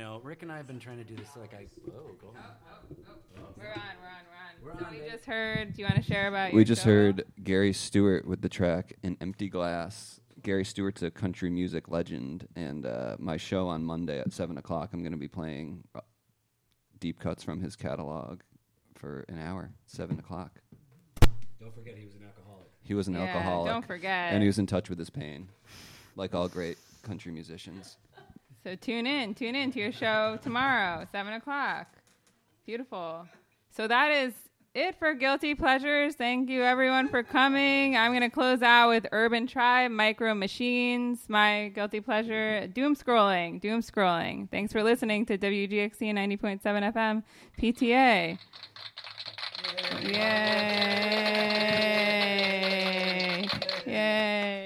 No, Rick and I have been trying to do this. Go on. We're on. So we just heard. Do you want to share about We your just show? heard Gary Stewart with the track "An Empty Glass." Gary Stewart's a country music legend, and my show on Monday at 7 o'clock, I'm going to be playing deep cuts from his catalog for an hour, 7 o'clock. Don't forget he was an alcoholic. He was an alcoholic. Don't forget. And he was in touch with his pain, like all great country musicians. So tune in to your show tomorrow, 7 o'clock. Beautiful. So that is it for Guilty Pleasures. Thank you, everyone, for coming. I'm going to close out with Urban Tribe, Micro Machines, my guilty pleasure, Doom Scrolling. Thanks for listening to WGXC 90.7 FM, PTA. Yay. Yay.